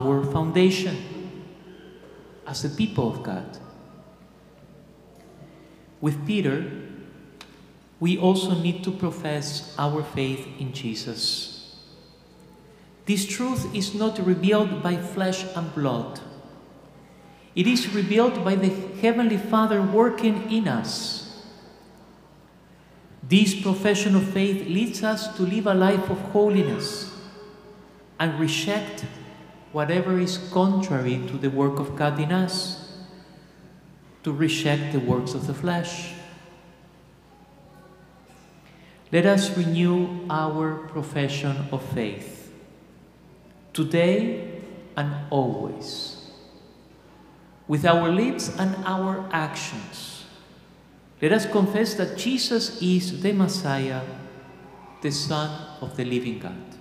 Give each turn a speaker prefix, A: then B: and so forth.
A: our foundation as the people of God. With Peter, we also need to profess our faith in Jesus. This truth is not revealed by flesh and blood. It is revealed by the Heavenly Father working in us. This profession of faith leads us to live a life of holiness and reject whatever is contrary to the work of God in us, to reject the works of the flesh. Let us renew our profession of faith, today and always, with our lips and our actions. Let us confess that Jesus is the Messiah, the Son of the living God.